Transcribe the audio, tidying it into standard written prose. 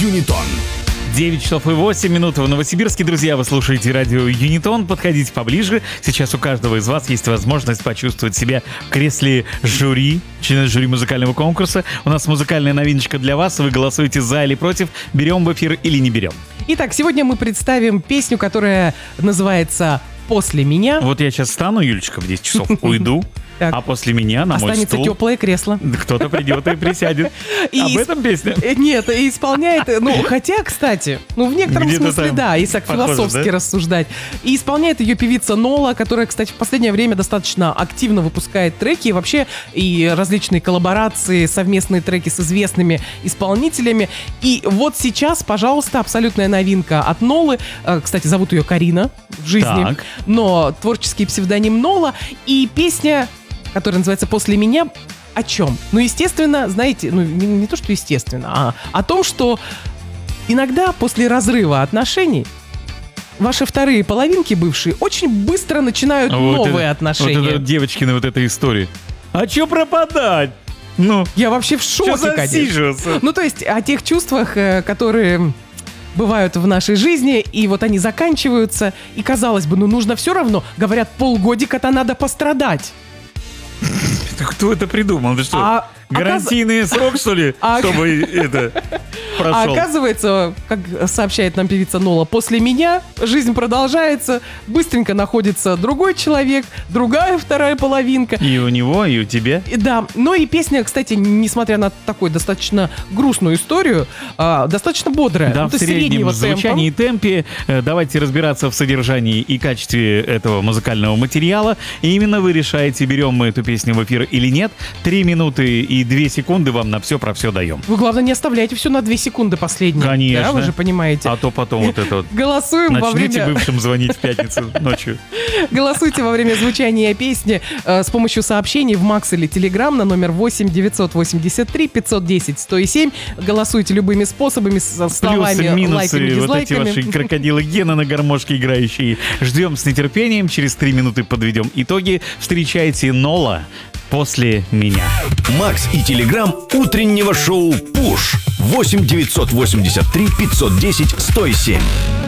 Юнитон. 9 часов и 8 минут в Новосибирске. Друзья, вы слушаете радио Юнитон. Подходите поближе. Сейчас у каждого из вас есть возможность почувствовать себя в кресле жюри, члена жюри музыкального конкурса. У нас музыкальная новиночка для вас. Вы голосуете за или против. Берем в эфир или не берем. Итак, сегодня мы представим песню, которая называется «После меня». Вот я сейчас встану, Юлечка, в 10 часов уйду. Так. А после меня на мой Останется стул теплое кресло. кто-то придет и присядет. Об этом песня? Нет, и исполняет, хотя, кстати, в некотором Где-то смысле, там да, если так похоже, философски да? рассуждать. И исполняет ее певица Нола, которая, кстати, в последнее время достаточно активно выпускает треки, и вообще и различные коллаборации, совместные треки с известными исполнителями. И вот сейчас, пожалуйста, абсолютная новинка от Нолы. Кстати, зовут ее Карина в жизни, Так. но творческий псевдоним Нола. И песня, которая называется «После меня», о чем? Естественно, знаете, не то, что естественно, а о том, что иногда после разрыва отношений ваши вторые половинки бывшие очень быстро начинают новые отношения. Вот это девочкина вот эта история. А чё пропадать? Я вообще в Чё шоке, конечно. засиживаться? То есть о тех чувствах, которые бывают в нашей жизни, и вот они заканчиваются, и казалось бы, нужно все равно, говорят, полгодика-то надо пострадать. Кто это придумал? Ты что, гарантийный срок, что ли, чтобы это А прошел? оказывается, как сообщает нам певица Нола, после меня жизнь продолжается, быстренько находится другой человек, другая вторая половинка. И у него, и у тебя. Да, и песня, кстати, несмотря на такую достаточно грустную историю, достаточно бодрая. Да, То в есть среднем среднего звучании и темпа. темпе. Давайте разбираться в содержании и качестве этого музыкального материала. И именно вы решаете, берем мы эту песню в эфир или нет. 3 минуты и 2 секунды вам на все про все даем. Вы, главное, не оставляйте все на 2 секунды последние. Конечно. Да, вы же понимаете. А то потом вот это вот. Голосуем во Начните время... бывшим звонить в пятницу ночью. Голосуйте во время звучания песни с помощью сообщений в Макс или Телеграм на номер 8 983 510 107. Голосуйте любыми способами, со словами, Плюсы, минусы, лайками, вот эти дизлайками. ваши крокодилы Гена на гармошке играющие. Ждем с нетерпением. Через 3 минуты подведем итоги. Встречайте Нола «После меня». Макс и Телеграм утреннего шоу «Пуш». 8 983 510 107.